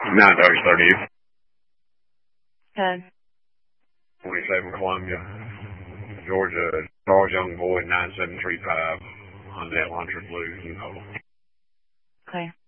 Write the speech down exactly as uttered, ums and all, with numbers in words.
nine thirty thirty. Ten. twenty-seven Columbia, Georgia, Charles Young Boy, nine seven three five, on that Launcher Blues and all. Okay.